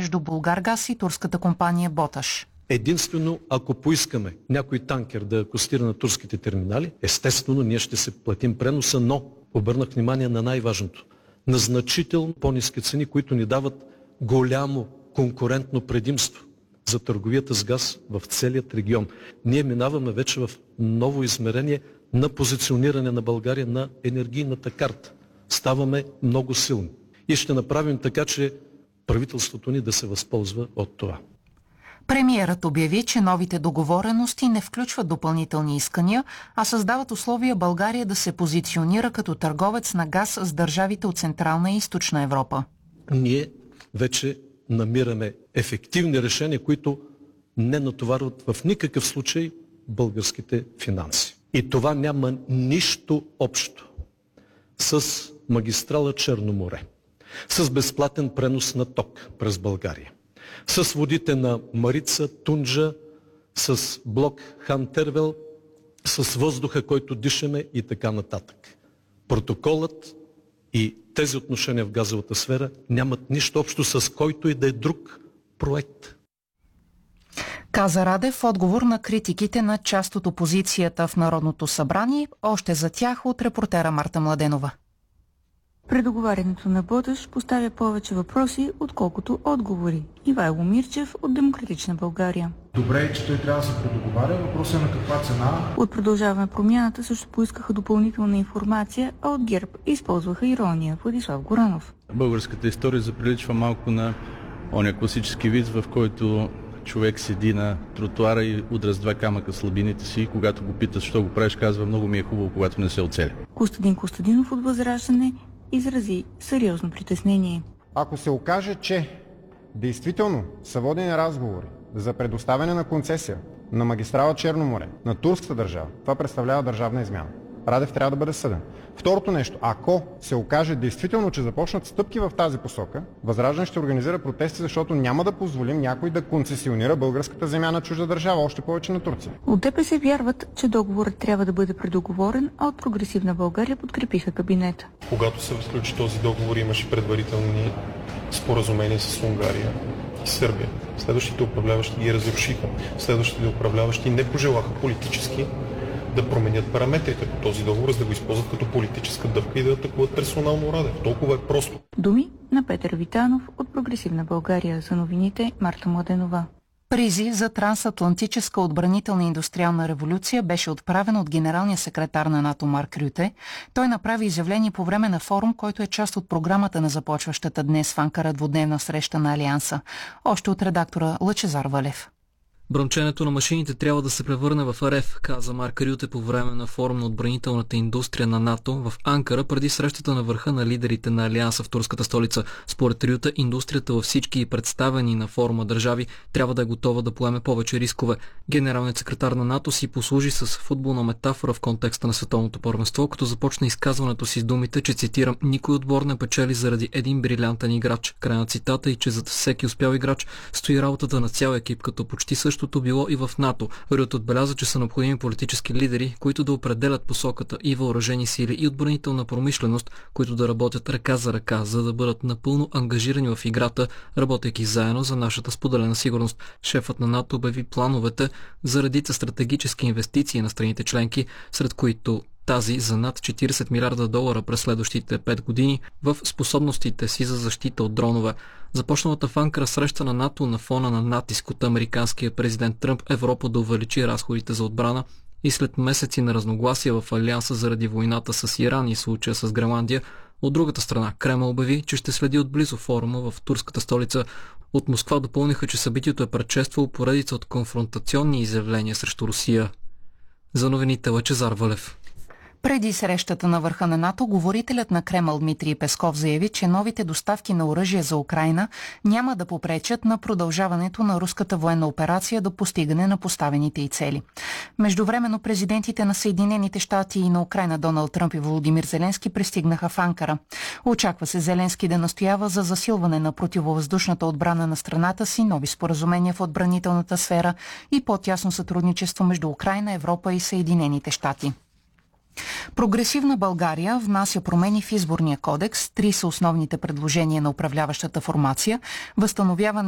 между Булгаргаз и турската компания Боташ. Единствено, ако поискаме някой танкер да акостира на турските терминали, естествено ние ще се платим преноса, но обърнах внимание на най-важното. На значително по-ниски цени, които ни дават голямо конкурентно предимство за търговията с газ в целият регион. Ние минаваме вече в ново измерение на позициониране на България на енергийната карта. Ставаме много силни. И ще направим така, че правителството ни да се възползва от това. Премиерът обяви, че новите договорености не включват допълнителни искания, а създават условия България да се позиционира като търговец на газ с държавите от Централна и Източна Европа. Ние вече намираме ефективни решения, които не натоварват в никакъв случай българските финанси. И това няма нищо общо с магистрала Черно море, с безплатен пренос на ток през България, с водите на Марица, Тунджа, с блок Хан Тервел, с въздуха, който дишаме и така нататък. Протоколът и тези отношения в газовата сфера нямат нищо общо с който и да е друг проект. Каза Радев в отговор на критиките на част от опозицията в Народното събрание, още за тях от репортера Марта Младенова. Предоговарянето на Боташ поставя повече въпроси, отколкото отговори. Ивайло Мирчев от Демократична България. Добре е, че той трябва да се предоговаря. Въпросът е на каква цена. От Продължаваме промяната също поискаха допълнителна информация, а от ГЕРБ използваха ирония. Владислав Горанов. Българската история заприличва малко на оня класически виц, в който човек седи на тротуара и удря с два камъка слабините си. Когато го питат, що го правиш, казва: много ми е хубаво, когато не се оцеля. Костадин Костадинов от Възраждане изрази сериозно притеснение. Ако се окаже, че действително са водени разговори за предоставяне на концесия на магистрала Черно море на турската държава, това представлява държавна измяна. Радев трябва да бъде съден. Второто нещо, ако се окаже действително, че започнат стъпки в тази посока, Възраждане ще организира протести, защото няма да позволим някой да концесионира българската земя на чужда държава, още повече на Турция. От ДПС вярват, че договорът трябва да бъде предоговорен, а от Прогресивна България подкрепиха кабинета. Когато се сключи този договор, имаше предварителни споразумения с Унгария и Сърбия. Следващите управляващи ги разрушиха. Следващите управляващи не пожелаха политически да променят параметрите по този договор, за да го използват като политическа дъвка и да атакуват персонално Радев. Толкова е просто. Думи на Петър Витанов от Прогресивна България. За новините Марта Младенова. Призив за трансатлантическа отбранителна индустриална революция беше отправен от генералния секретар на НАТО Марк Рюте. Той направи изявление по време на форум, който е част от програмата на започващата днес в Анкара двудневна среща на Алианса. Още от редактора Лъчезар Валев. Бръмченето на машините трябва да се превърне в рев, каза Марк Рюте по време на форум на отбранителната индустрия на НАТО в Анкара преди срещата на върха на лидерите на Алианса в турската столица. Според Рюте, индустрията във всички представени на форума държави трябва да е готова да поеме повече рискове. Генералният секретар на НАТО си послужи с футболна метафора в контекста на световното първенство, като започна изказването си с думите, че, цитирам: никой отбор не печели заради един брилянтен играч. Край на цитата, и че зад всеки успял играч стои работата на цял екип, като почти същото било и в НАТО. Рюте отбеляза, че са необходими политически лидери, които да определят посоката, и въоръжени сили и отбранителна промишленост, които да работят ръка за ръка, за да бъдат напълно ангажирани в играта, работейки заедно за нашата споделена сигурност. Шефът на НАТО обяви плановете за редица стратегически инвестиции на страните членки, сред които тази за над 40 милиарда долара през следващите 5 години в способностите си за защита от дронове. Започналата в Анкара среща на НАТО на фона на натиск от американския президент Тръмп Европа да увеличи разходите за отбрана и след месеци на разногласия в Алианса заради войната с Иран и случая с Гренландия, от другата страна Кремъл обяви, че ще следи отблизо форума в турската столица. От Москва допълниха, че събитието е предшествало поредица от конфронтационни изявления срещу Русия. За новините Лъчезар Валев. Преди срещата на върха на НАТО, говорителят на Кремъл Дмитрий Песков заяви, че новите доставки на оръжие за Украйна няма да попречат на продължаването на руската военна операция до постигане на поставените й цели. Междувременно президентите на Съединените щати и на Украйна Доналд Тръмп и Володимир Зеленски пристигнаха в Анкара. Очаква се Зеленски да настоява за засилване на противовъздушната отбрана на страната си, нови споразумения в отбранителната сфера и по-тясно сътрудничество между Украйна, Европа и Съединените щати. Прогресивна България внася промени в изборния кодекс. 3 са основните предложения на управляващата формация: възстановяване